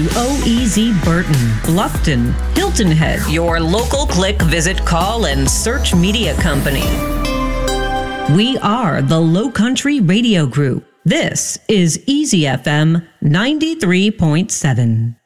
WOEZ Burton, Bluffton, Hilton Head, your local click, visit, call, and search media company. We are the Low Country Radio Group. This is Easy FM 93.7.